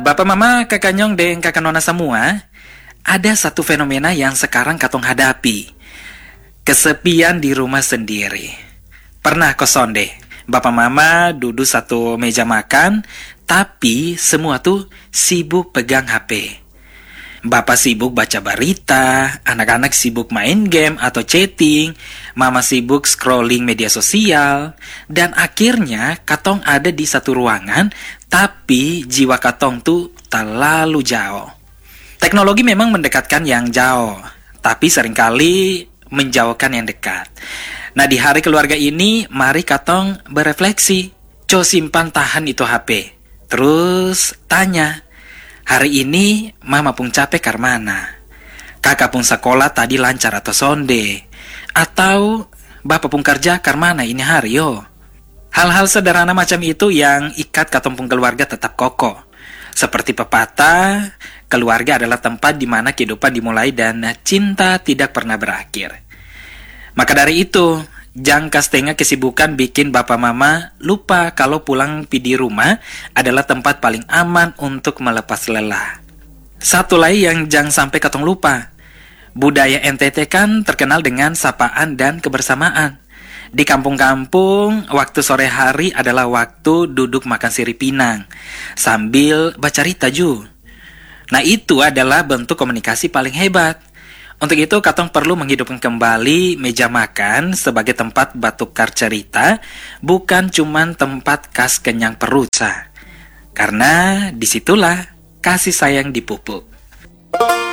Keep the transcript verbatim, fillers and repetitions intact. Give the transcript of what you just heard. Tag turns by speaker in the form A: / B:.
A: Bapak mama, kakak nyong, dan kakak nona semua, ada satu fenomena yang sekarang katong hadapi. Kesepian di rumah sendiri. Pernah koson deh, bapak mama duduk satu meja makan, tapi semua tuh sibuk pegang H P. Bapak sibuk baca berita, anak-anak sibuk main game atau chatting, mama sibuk scrolling media sosial, dan akhirnya katong ada di satu ruangan, tapi jiwa katong tuh terlalu jauh. Teknologi memang mendekatkan yang jauh, tapi seringkali menjauhkan yang dekat. Nah, di hari keluarga ini, mari katong berefleksi. Co simpan tahan itu H P. Terus tanya, hari ini mama pun capek karmana? Kakak pun sekolah tadi lancar atau sonde? Atau bapak pun kerja karmana ini hari yo? Hal-hal sederhana macam itu yang ikat katong pun keluarga tetap kokoh. Seperti pepatah, keluarga adalah tempat di mana kehidupan dimulai dan cinta tidak pernah berakhir. Maka dari itu, jangka setengah kesibukan bikin bapak mama lupa kalau pulang di rumah adalah tempat paling aman untuk melepas lelah. Satu lagi yang jangan sampai katong lupa. Budaya N T T kan terkenal dengan sapaan dan kebersamaan. Di kampung-kampung, waktu sore hari adalah waktu duduk makan sirip pinang sambil baca cerita ju. Nah, itu adalah bentuk komunikasi paling hebat. Untuk itu, katong perlu menghidupkan kembali meja makan sebagai tempat bertukar cerita, bukan cuman tempat kas kenyang perut. Karena disitulah kasih sayang dipupuk.